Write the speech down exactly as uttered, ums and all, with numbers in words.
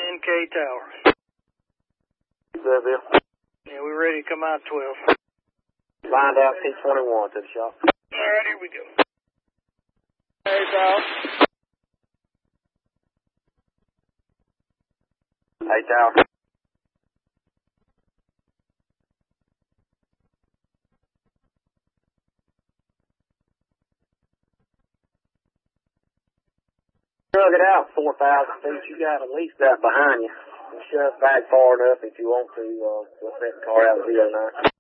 N K Tower. What's up, Bill? Yeah, we're ready to come out twelve. Lined out T twenty-one to the shop. Alright, here we go. Hey, Tower. Hey, Tower. Drug it out four thousand feet. You got at least that behind you. You shove back far enough if you want to. Uh, we'll set the car out zero nine.